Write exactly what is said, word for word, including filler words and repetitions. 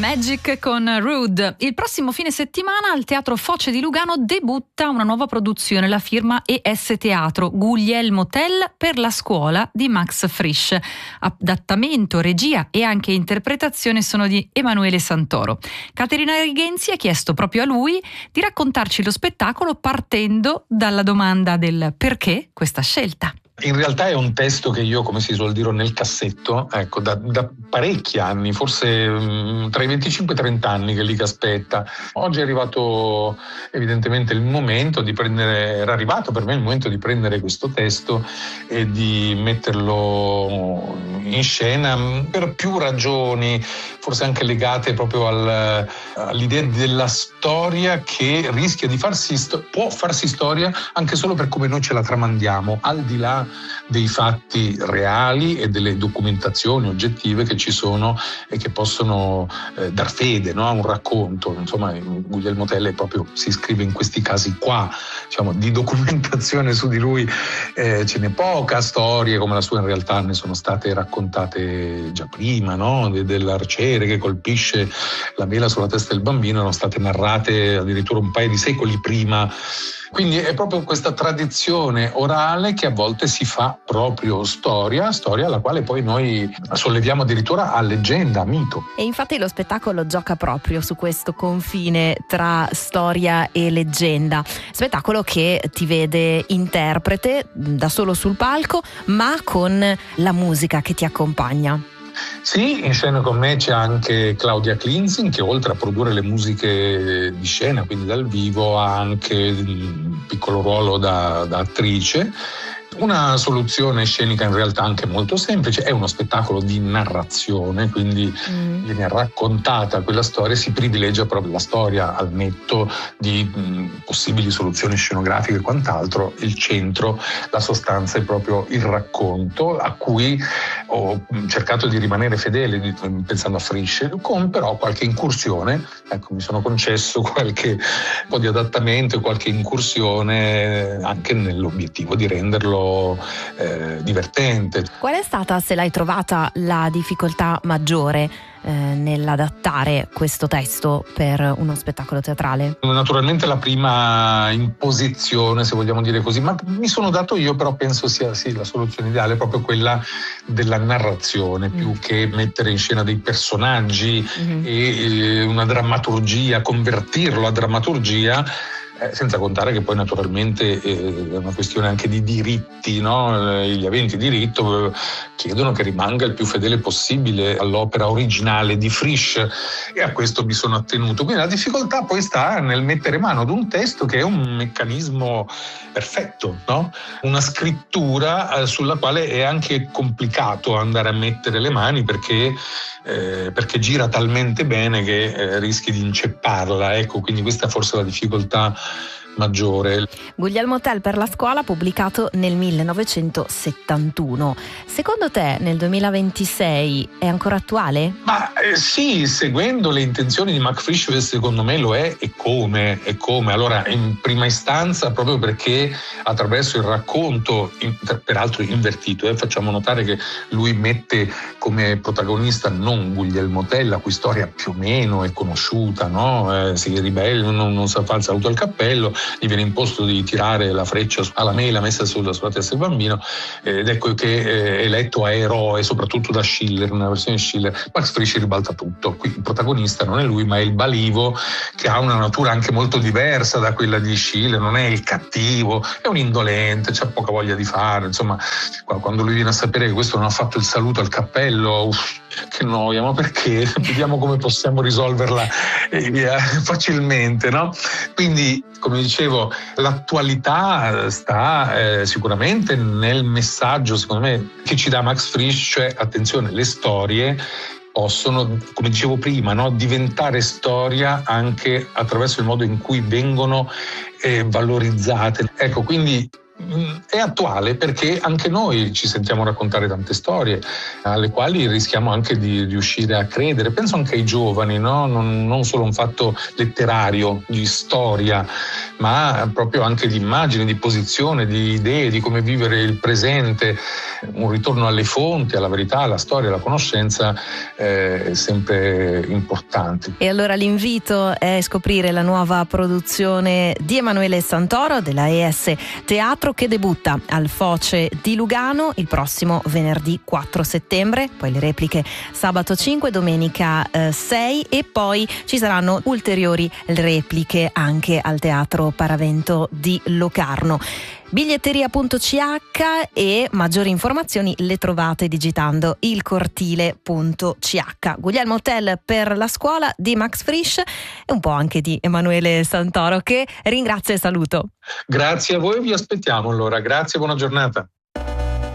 Magic con Rude. Il prossimo fine settimana al Teatro Foce di Lugano debutta una nuova produzione, la firma E S Teatro, Guglielmo Tell per la scuola di Max Frisch. Adattamento, regia e anche interpretazione sono di Emanuele Santoro. Caterina Righenzi ha chiesto proprio a lui di raccontarci lo spettacolo partendo dalla domanda del perché questa scelta. In realtà è un testo che io, come si suol dire, nel cassetto, ecco, da, da parecchi anni, forse mh, tra i venticinque e i trenta anni che lì che aspetta. Oggi è arrivato evidentemente il momento di prendere, era arrivato per me il momento di prendere questo testo e di metterlo in scena per più ragioni, forse anche legate proprio al, all'idea della storia che rischia di farsi, può farsi storia anche solo per come noi ce la tramandiamo, al di là dei fatti reali e delle documentazioni oggettive che ci sono e che possono eh, dar fede, no, a un racconto. Insomma, Guglielmo Tell proprio si scrive in questi casi qua, diciamo, di documentazione su di lui eh, ce n'è poca, storie come la sua in realtà ne sono state raccontate già prima, no? De, dell'arciere che colpisce la mela sulla testa del bambino erano state narrate addirittura un paio di secoli prima. Quindi è proprio questa tradizione orale che a volte si fa proprio storia, storia alla quale poi noi solleviamo addirittura a leggenda, a mito. E infatti lo spettacolo gioca proprio su questo confine tra storia e leggenda. Spettacolo che ti vede interprete da solo sul palco, ma con la musica che ti accompagna. Sì, in scena con me c'è anche Claudia Klinzing, che oltre a produrre le musiche di scena, quindi dal vivo, ha anche un piccolo ruolo da, da attrice. Una soluzione scenica in realtà anche molto semplice, è uno spettacolo di narrazione, quindi mm. viene raccontata quella storia, si privilegia proprio la storia al netto di mh, possibili soluzioni scenografiche e quant'altro. Il centro, la sostanza è proprio il racconto, a cui ho cercato di rimanere fedele pensando a Frisch, con però qualche incursione. Ecco, mi sono concesso qualche po' di adattamento e qualche incursione anche nell'obiettivo di renderlo Eh, divertente. Qual è stata, se l'hai trovata, la difficoltà maggiore eh, nell'adattare questo testo per uno spettacolo teatrale? Naturalmente la prima imposizione, se vogliamo dire così, ma mi sono dato io, però penso sia sì la soluzione ideale, proprio quella della narrazione, mm. più che mettere in scena dei personaggi mm-hmm. e eh, una drammaturgia, convertirlo a drammaturgia. Eh, senza contare che poi naturalmente eh, è una questione anche di diritti, no? Eh, gli aventi diritto eh, chiedono che rimanga il più fedele possibile all'opera originale di Frisch e a questo mi sono attenuto. Quindi la difficoltà poi sta nel mettere mano ad un testo che è un meccanismo perfetto, no? Una scrittura eh, sulla quale è anche complicato andare a mettere le mani perché, eh, perché gira talmente bene che eh, rischi di incepparla. Ecco, quindi questa è forse la difficoltà maggiore. Guglielmo Tell per la scuola, pubblicato nel millenovecentosettantuno. Secondo te nel duemilaventisei è ancora attuale? Ma eh, sì, seguendo le intenzioni di Max Frisch, secondo me lo è, e come, e come. Allora, in prima istanza, proprio perché attraverso il racconto, in, peraltro invertito, eh, facciamo notare che lui mette come protagonista non Guglielmo Tell, la cui storia più o meno è conosciuta, no? Eh, si ribella, non, non sa fare il saluto al cappello, gli viene imposto di tirare la freccia alla mela messa sulla, sulla testa del bambino ed ecco che è eletto a eroe soprattutto da Schiller, nella versione di Schiller. Max Frisch ribalta tutto, qui il protagonista non è lui ma è il balivo, che ha una natura anche molto diversa da quella di Schiller, non è il cattivo, è un indolente, c'ha poca voglia di fare, insomma quando lui viene a sapere che questo non ha fatto il saluto al cappello, uff, che noia, ma perché? Vediamo come possiamo risolverla eh, facilmente, no? Quindi, come dicevo, l'attualità sta eh, sicuramente nel messaggio, secondo me, che ci dà Max Frisch, cioè attenzione, le storie possono, come dicevo prima, no, diventare storia anche attraverso il modo in cui vengono eh, valorizzate. Ecco, quindi è attuale perché anche noi ci sentiamo raccontare tante storie alle quali rischiamo anche di riuscire a credere. Penso anche ai giovani, no? non, non solo un fatto letterario di storia, ma proprio anche di immagini, di posizione, di idee, di come vivere il presente, un ritorno alle fonti, alla verità, alla storia, alla conoscenza eh, è sempre importante. E allora l'invito è scoprire la nuova produzione di Emanuele Santoro della E S Teatro, che debutta al Foce di Lugano il prossimo venerdì quattro settembre, poi le repliche sabato cinque, domenica eh, sei, e poi ci saranno ulteriori repliche anche al Teatro Paravento di Locarno. Biglietteria punto c h e maggiori informazioni le trovate digitando ilcortile punto c h. Guglielmo Tell per la scuola di Max Frisch e un po' anche di Emanuele Santoro, che ringrazio e saluto. Grazie a voi, vi aspettiamo allora. Grazie, buona giornata.